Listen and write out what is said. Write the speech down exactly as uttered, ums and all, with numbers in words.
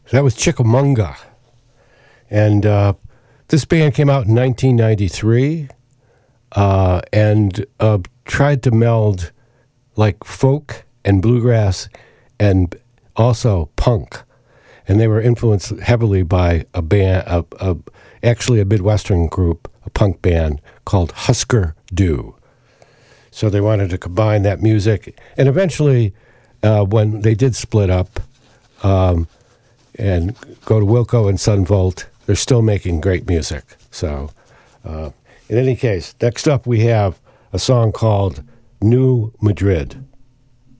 That was Chickamauga. And uh, this band came out in nineteen ninety-three uh, and uh, tried to meld like folk and bluegrass and also punk. And they were influenced heavily by a band, a, a, actually a Midwestern group, a punk band called Husker Du. So they wanted to combine that music. And eventually, uh, when they did split up, um, and go to Wilco and Sunvolt, they're still making great music. So, uh, in any case, next up we have a song called New Madrid.